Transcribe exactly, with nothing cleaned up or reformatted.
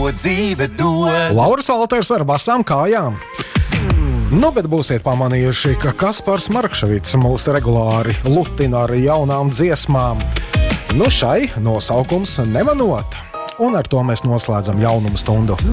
dzīve dod. Lauris Valters ar basām kājām. Nu, bet būsiet pamanījuši, ka Kaspars Markševits mūs regulāri lutina ar jaunām dziesmām. Nu, šai nosaukums Nevanot. Un ar to mēs noslēdzam jaunumu stundu.